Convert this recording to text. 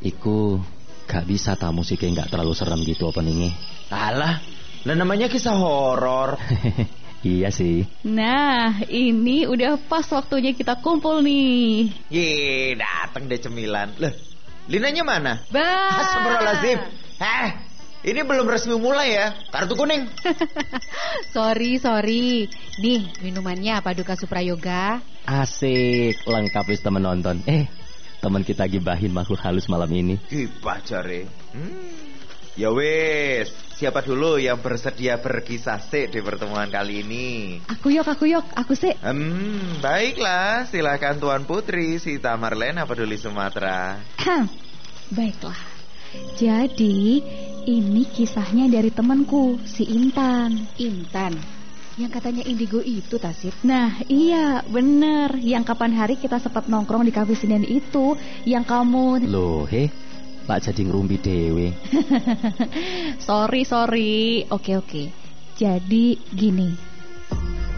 Iku gak bisa ta musiknya gak terlalu serem gitu openingnya. Alah, lah namanya kisah horor. Iya sih. Nah, ini udah pas waktunya kita kumpul nih. Ye, dateng deh cemilan. Lah, Linanya mana? Astagfirullahaladzim. Ini belum resmi mulai ya. Kartu kuning. Sorry. Nih, minumannya Paduka Suprayoga. Asik, lengkap wis temen nonton. Teman kita gibahin makhluk halus malam ini. Gibah jare. Ya wis, siapa dulu yang bersedia berkisah sik di pertemuan kali ini? Aku yok, aku sih. Baiklah, silakan Tuan Putri Sita Marlena Peduli Sumatera. Baiklah. Jadi, ini kisahnya dari temanku, si Intan. Intan, yang katanya indigo itu Tasip. Nah, iya, bener. Yang kapan hari kita sempat nongkrong di kafe Senen itu, yang kamu... Loh, Pak jadi ngerumpi dewe. Sorry. Oke. Jadi gini,